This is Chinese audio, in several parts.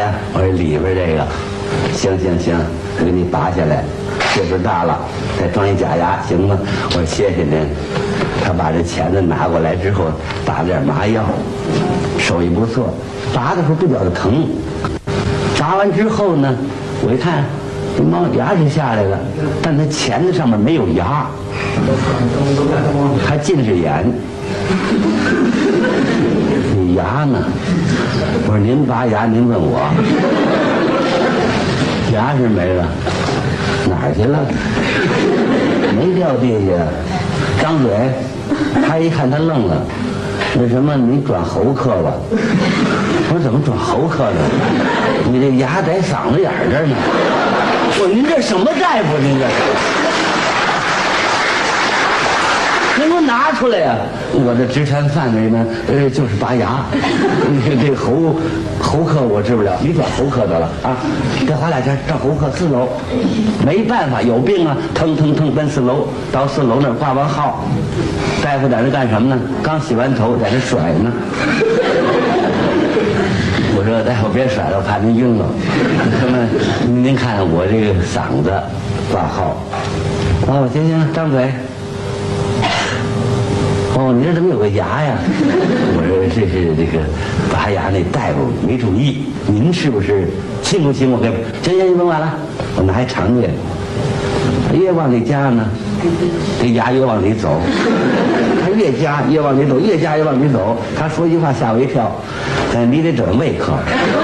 呀？我说里边这个，行，我给你拔下来，岁数大了，再装一假牙，行吗？我说谢谢您。他把这钳子拿过来之后，打了点麻药，手艺不错。拔的时候不觉得疼，拔完之后呢，我一看，牙是下来了，但他钳子上面没有牙，还近视眼。你牙呢？我说您拔牙，您问我，牙是没了，哪儿去了？没掉地下，张嘴。他一看他愣了，那什么，你转喉科吧？我说怎么转喉科呢？你这牙在嗓子眼儿这儿呢。我说您这什么大夫？您这您给我拿出来呀！我的职权范围呢，就是拔牙。这喉科我治不了，你转喉科得了啊！再花2天上喉科4楼，没办法，有病啊，腾奔4楼，到4楼那儿挂完号，大夫在那干什么呢？刚洗完头，在那甩呢。我说大夫别甩了，我怕您晕了。那么您看我这个嗓子挂号，哦，行，张嘴。哦，你这怎么有个牙呀？我说这是这个拔牙那大夫没注意，您是不是信不信我给？行，你甭管了，我拿一长月，越往里加呢，这牙越往里走，他越加越往里走，越加越往里走。他说一句话吓我一跳，你得整胃科。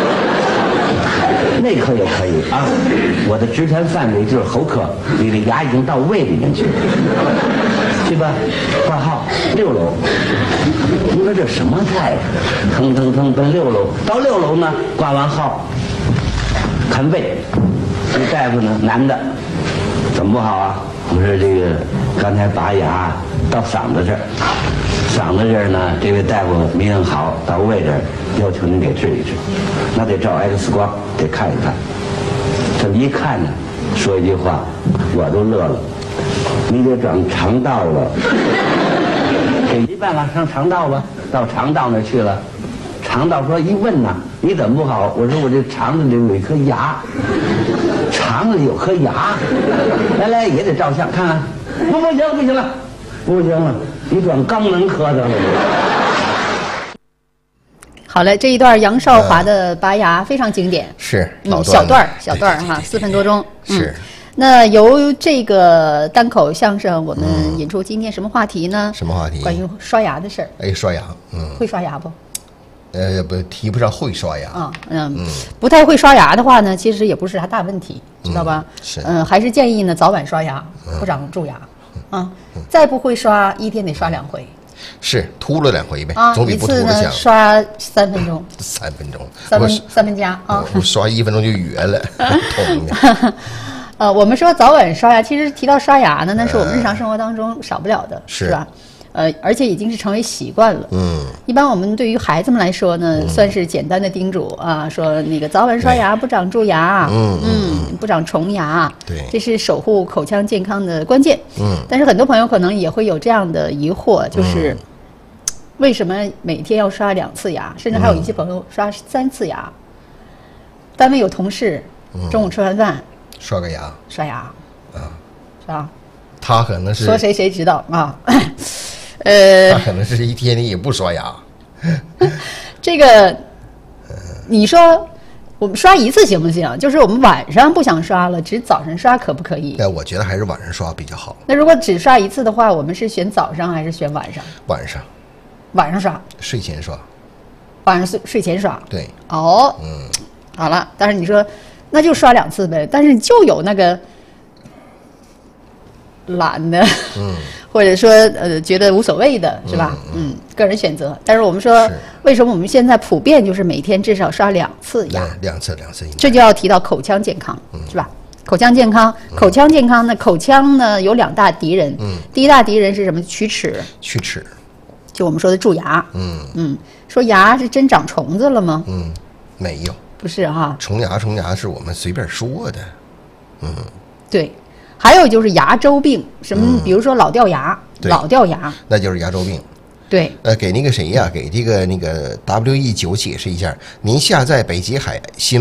内科也可以啊，我的职权范围就是喉科，你的牙已经到胃里面去了。去吧，挂号6楼。你说这什么菜？腾奔6楼，到6楼呢，挂完号，看胃。这大夫呢，男的，怎么不好啊？我说这个刚才拔牙到嗓子这儿，嗓子这儿呢，这位大夫没弄好，到胃这儿要求您给治一治，那得照 X 光，得看一看。这么一看呢，说一句话，我都乐了。你得转肠道了，没办法，上肠道吧，到肠道那儿去了。肠道说一问呐，你怎么不好？我说我这肠子里有一颗牙，肠子里有颗牙，来也得照相看看。不行了，你转肛门科的了。 好嘞，这一段杨少华的拔牙非常经典， 是小段哈，4分多钟。 是。 那由这个单口相声，我们引出今天什么话题呢？ 什么话题？ 关于刷牙的事儿。 哎，刷牙， 会刷牙不？ 不，提不上会刷牙啊，不太会刷牙的话呢，其实也不是啥大问题，知道吧？ 是， 还是建议呢早晚刷牙，不长蛀牙啊。再不会刷，一天得刷2回。 是，秃了2回呗，总比不秃了强。一次呢刷3分钟。 3分钟。 三分加啊。 我刷1分钟就圆了，痛的。 我们说早晚刷牙，其实提到刷牙呢，那是我们日常生活当中少不了的，是吧？而且已经是成为习惯了。一般我们对于孩子们来说呢，算是简单的叮嘱啊，说那个早晚刷牙不长蛀牙，不长虫牙， 对， 这是守护口腔健康的关键。但是很多朋友可能也会有这样的疑惑，就是为什么每天要刷2次牙，甚至还有一些朋友刷3次牙？单位有同事中午吃完饭。刷牙，是吧？ 他可能是说谁知道啊？ 他可能是一天里也不刷牙。 这个，你说我们刷1次行不行？就是我们晚上不想刷了，只早上刷可不可以？ 我觉得还是晚上刷比较好。 那如果只刷1次的话，我们是选早上还是选晚上？晚上刷， 睡前刷。 晚上睡前刷。 对。 哦。好了，但是你说。那就刷2次呗，但是就有那个懒的，或者说觉得无所谓的是吧？个人选择。但是我们说，为什么我们现在普遍就是每天至少刷2次牙 ？2次。 这就要提到口腔健康，是吧？口腔健康呢，口腔呢有2大敌人，第一大敌人是什么？龋齿，就我们说的蛀牙。说牙是真长虫子了吗？ 没有。 不是哈， 虫牙是我们随便说的， 对，还有就是牙周病，什么，比如说老掉牙， 那就是牙周病。 对， 给那个谁呀，给这个那个 WE9解释一下，您下载北极海新。